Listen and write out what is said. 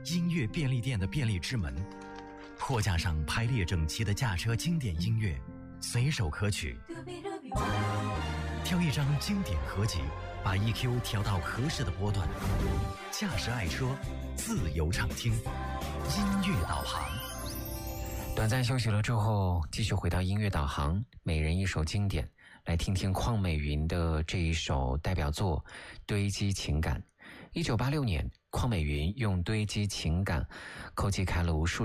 音乐便利店的便利之门，货架上排列整齐的驾车经典音乐，随手可取。挑一张经典合集，把 EQ 调到合适的波段，驾驶爱车，自由畅听，音乐导航。 短暂休息了之后，继续回到音乐导航，每人一首经典，来听听邝美云的这一首代表作《堆积情感》。1986年，邝美云用堆积情感叩击开了无数